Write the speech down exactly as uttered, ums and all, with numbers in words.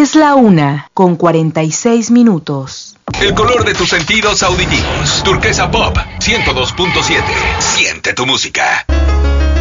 Es la una con cuarenta y seis minutos. El color de tus sentidos auditivos. Turquesa Pop ciento dos punto siete. Siente tu música.